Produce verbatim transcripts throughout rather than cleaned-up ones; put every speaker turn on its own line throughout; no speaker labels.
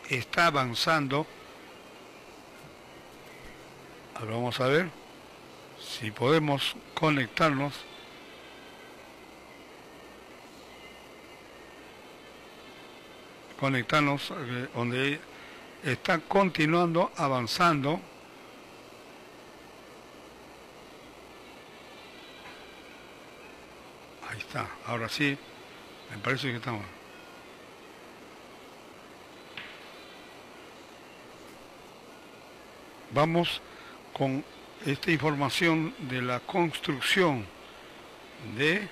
está avanzando. Ahora vamos a ver si podemos conectarnos. Conectarnos eh, donde está continuando avanzando. Ahí está, ahora sí, me parece que estamos. Vamos con esta información de la construcción de,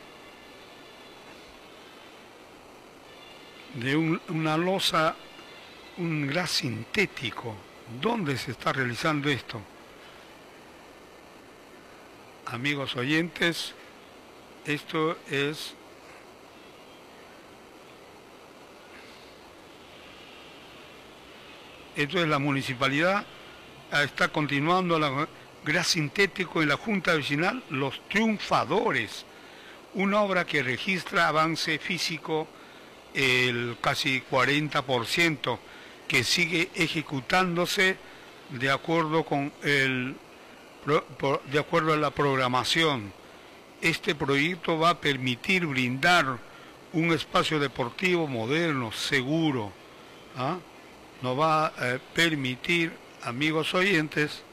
de un, una losa, un gras sintético. ¿Dónde se está realizando esto? Amigos oyentes, esto es esto es la municipalidad. Está continuando la gras sintético en la Junta Vecinal Los Triunfadores, una obra que registra avance físico el casi cuarenta por ciento, que sigue ejecutándose de acuerdo con el de acuerdo a la programación. Este proyecto va a permitir brindar un espacio deportivo moderno, seguro, ¿ah? Nos va a eh, permitir, amigos oyentes,